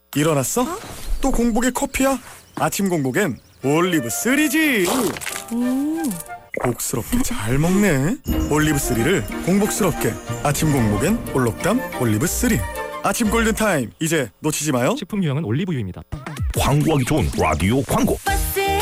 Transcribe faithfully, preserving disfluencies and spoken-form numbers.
일어났어? 어? 또 공복에 커피야? 아침 공복엔 올리브 쓰리지. 오. 복스럽게 잘 먹네. 올리브 쓰리를 공복스럽게. 아침 공복엔 올록담 올리브 쓰리. 아침 골든타임 이제 놓치지 마요. 식품 유형은 올리브유입니다. 광고하기 좋은 라디오 광고.